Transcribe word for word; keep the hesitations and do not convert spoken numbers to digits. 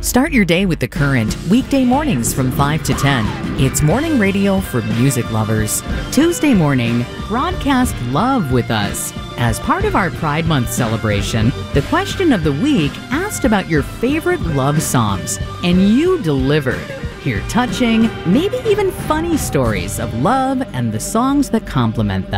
Start your day with The Current, weekday mornings from five to ten. It's morning radio for music lovers. Tuesday morning, broadcast love with us. As part of our Pride Month celebration, the question of the week asked about your favorite love songs, and you delivered. Hear touching, maybe even funny stories of love and the songs that complement them.